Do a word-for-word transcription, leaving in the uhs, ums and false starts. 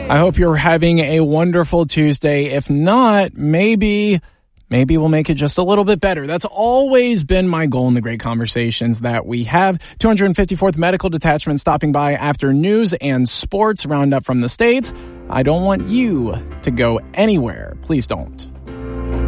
I hope you're having a wonderful Tuesday. If not, maybe, maybe we'll make it just a little bit better. That's always been my goal in the great conversations that we have. two hundred fifty-fourth Medical Detachment stopping by after news and sports roundup from the States. I don't want you to go anywhere. Please don't.